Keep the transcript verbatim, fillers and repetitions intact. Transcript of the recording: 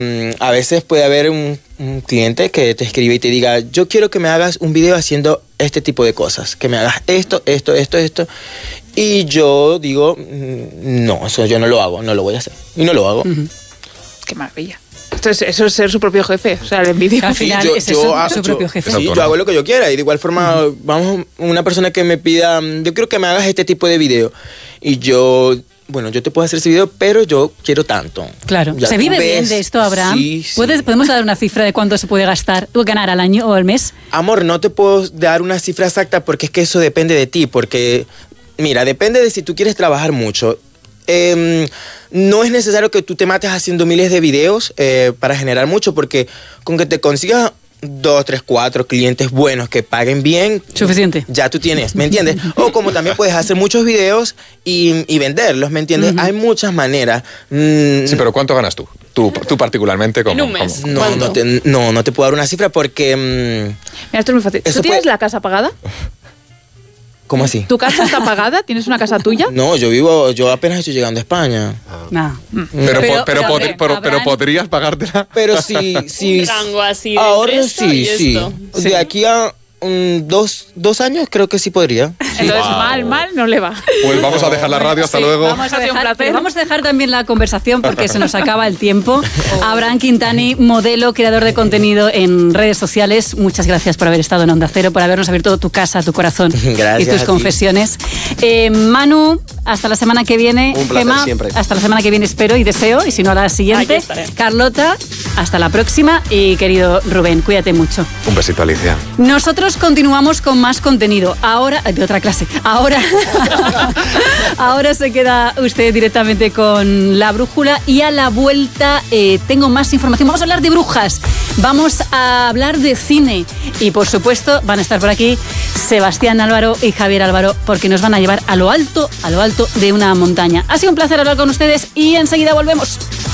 A veces puede haber un, un cliente que te escribe y te diga, yo quiero que me hagas un video haciendo este tipo de cosas, que me hagas esto, esto, esto, esto. Y yo digo, no, eso yo no lo hago, no lo voy a hacer. Y no lo hago. Uh-huh. Qué maravilla. Entonces, eso es ser su propio jefe, o sea, el envidia. Al final sí, yo, es yo, eso, yo, su propio jefe. Sí, yo hago lo que yo quiera. Y de igual forma, uh-huh. vamos, una persona que me pida, yo quiero que me hagas este tipo de video. Y yo... Bueno, yo te puedo hacer ese video, pero yo quiero tanto. Claro. Ya ¿Se vive ves, bien de esto, Abraham? Sí, sí. ¿Puedes, ¿Podemos dar una cifra de cuánto se puede gastar o ganar al año o al mes? Amor, no te puedo dar una cifra exacta porque es que eso depende de ti. Porque, mira, depende de si tú quieres trabajar mucho. Eh, no es necesario que tú te mates haciendo miles de videos eh, para generar mucho, porque con que te consigas dos, tres, cuatro clientes buenos que paguen bien, suficiente. Ya tú tienes, ¿me entiendes? O como también puedes hacer muchos videos y, y venderlos, ¿me entiendes? Uh-huh. Hay muchas maneras. Mm. Sí, pero ¿cuánto ganas tú? Tú, tú particularmente, ¿cómo? En un mes. No, no te, no, no te puedo dar una cifra porque... Mm, Mira, esto es muy fácil. ¿Tú tienes puede... la casa pagada? ¿Cómo así? ¿Tu casa está pagada? ¿Tienes una casa tuya? No, yo vivo, yo apenas estoy llegando a España. No. Pero, pero, pero, pero, pod- pero, pero podrías pagártela. Pero si, si un rango así de ahora sí, sí. sí. De aquí a um, dos, dos años creo que sí podría. Entonces wow. mal, mal no le va. Pues vamos a dejar la radio, hasta sí, luego. Vamos a, dejar, vamos a dejar también la conversación porque se nos acaba el tiempo. Oh. Abraham Quintani, modelo, creador de contenido en redes sociales. Muchas gracias por haber estado en Onda Cero, por habernos abierto tu casa, tu corazón gracias y tus confesiones. Eh, Manu, hasta la semana que viene. Un placer Gemma, siempre. Hasta la semana que viene espero y deseo, y si no a la siguiente. Carlota, hasta la próxima. Y querido Rubén, cuídate mucho. Un besito, Alicia. Nosotros continuamos con más contenido. Ahora, de otra clase. Ahora, ahora se queda usted directamente con La Brújula y a la vuelta eh, tengo más información. Vamos a hablar de brujas, vamos a hablar de cine y por supuesto van a estar por aquí Sebastián Álvaro y Javier Álvaro porque nos van a llevar a lo alto, a lo alto de una montaña. Ha sido un placer hablar con ustedes y enseguida volvemos.